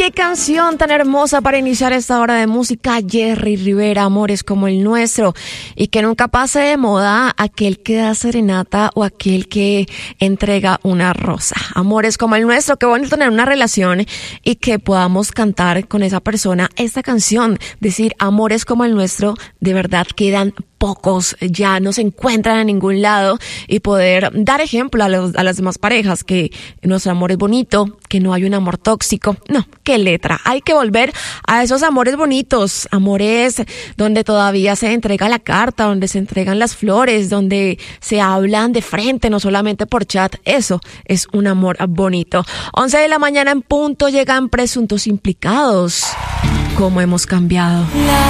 Qué canción tan hermosa para iniciar esta hora de música. Jerry Rivera, Amores como el nuestro. Y que nunca pase de moda aquel que da serenata o aquel que entrega una rosa. Amores como el nuestro. Qué bonito tener una relación y que podamos cantar con esa persona esta canción. Decir amores como el nuestro, de verdad quedan pocos, ya no se encuentran en ningún lado, y poder dar ejemplo a las demás parejas que nuestro amor es bonito, que no hay un amor tóxico. No, qué letra. Hay que volver a esos amores bonitos, amores donde todavía se entrega la carta, donde se entregan las flores, donde se hablan de frente, no solamente por chat. Eso es un amor bonito. 11 de la mañana en punto, llegan presuntos implicados. ¿Cómo hemos cambiado?